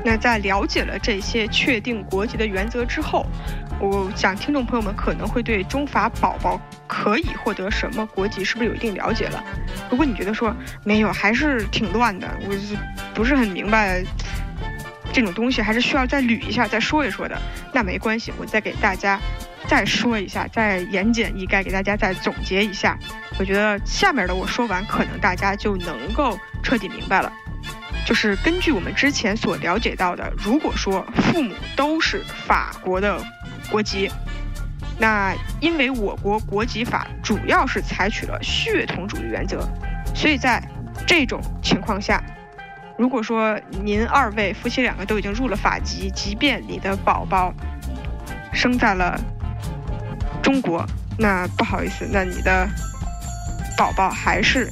那在了解了这些确定国籍的原则之后，我想听众朋友们可能会对中法宝宝可以获得什么国籍是不是有一定了解了。如果你觉得说没有，还是挺乱的，我不是很明白这种东西，还是需要再捋一下再说一说的，那没关系，我再给大家再说一下，再言简意赅给大家再总结一下。我觉得下面的我说完，可能大家就能够彻底明白了。就是根据我们之前所了解到的，如果说父母都是法国的国籍，那因为我国国籍法主要是采取了血统主义原则，所以在这种情况下，如果说您二位夫妻两个都已经入了法籍，即便你的宝宝生在了中国，那不好意思，那你的宝宝还是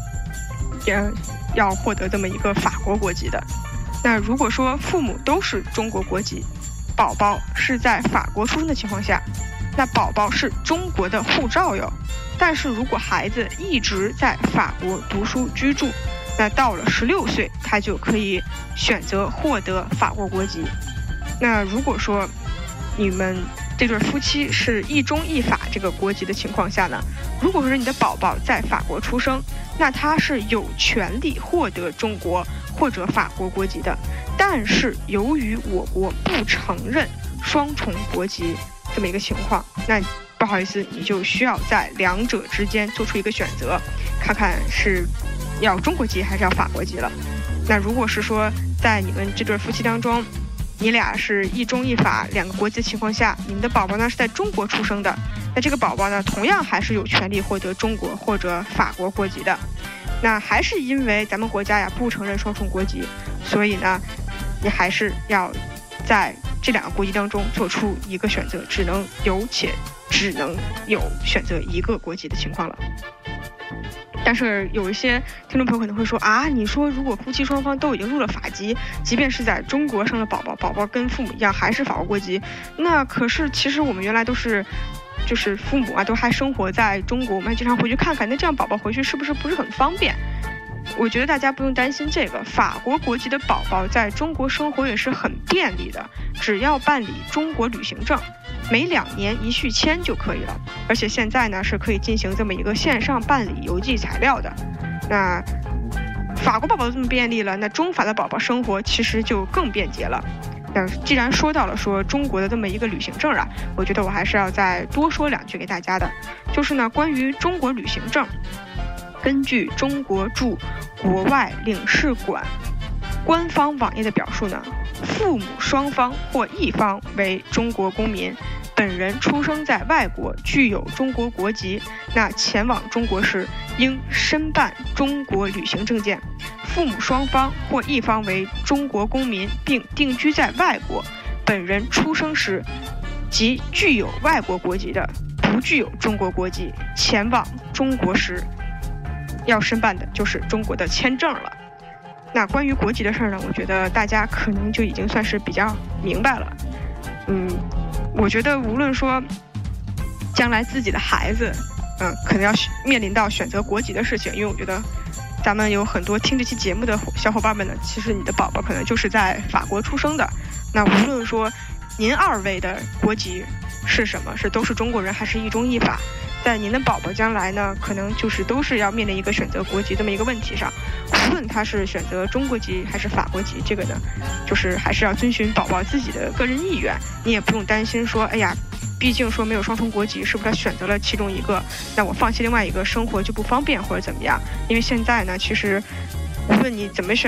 要获得这么一个法国国籍的。那如果说父母都是中国国籍，宝宝是在法国出生的情况下，那宝宝是中国的护照哟。但是如果孩子一直在法国读书居住，那到了16岁，他就可以选择获得法国国籍。那如果说你们这对夫妻是一中一法这个国籍的情况下呢，如果说你的宝宝在法国出生，那他是有权利获得中国或者法国国籍的。但是由于我国不承认双重国籍这么一个情况，那不好意思，你就需要在两者之间做出一个选择，看看是要中国籍还是要法国籍了。那如果是说在你们这对夫妻当中，你俩是一中一法两个国籍的情况下，你们的宝宝呢是在中国出生的，那这个宝宝呢同样还是有权利获得中国或者法国国籍的。那还是因为咱们国家呀不承认双重国籍，所以呢你还是要在这两个国籍当中做出一个选择，只能有选择一个国籍的情况了。但是有一些听众朋友可能会说啊，你说如果夫妻双方都已经入了法籍，即便是在中国生了宝宝，宝宝跟父母一样还是法国国籍，那可是其实我们原来都是就是父母啊都还生活在中国，我们还经常回去看看，那这样宝宝回去是不是很方便？我觉得大家不用担心这个，法国国籍的宝宝在中国生活也是很便利的，只要办理中国旅行证，每2年一续签就可以了。而且现在呢是可以进行这么一个线上办理邮寄材料的。那法国宝宝都这么便利了，那中法的宝宝生活其实就更便捷了。那既然说到了说中国的这么一个旅行证啊，我觉得我还是要再多说2句给大家的，就是呢关于中国旅行证，根据中国驻国外领事馆官方网页的表述呢，父母双方或一方为中国公民，本人出生在外国，具有中国国籍，那前往中国时应申办中国旅行证件。父母双方或一方为中国公民并定居在外国，本人出生时即具有外国国籍的，不具有中国国籍，前往中国时要申办的就是中国的签证了。那关于国籍的事呢，我觉得大家可能就已经算是比较明白了。我觉得无论说将来自己的孩子可能要面临到选择国籍的事情，因为我觉得咱们有很多听这期节目的小伙伴们呢，其实你的宝宝可能就是在法国出生的。那无论说您2位的国籍是什么，都是中国人还是一中一法，在您的宝宝将来呢，可能就是都是要面临一个选择国籍这么一个问题上。无论他是选择中国籍还是法国籍，这个呢就是还是要遵循宝宝自己的个人意愿，你也不用担心说哎呀毕竟说没有双重国籍，是不是他选择了其中一个，那我放弃另外一个生活就不方便或者怎么样。因为现在呢其实无论你怎么选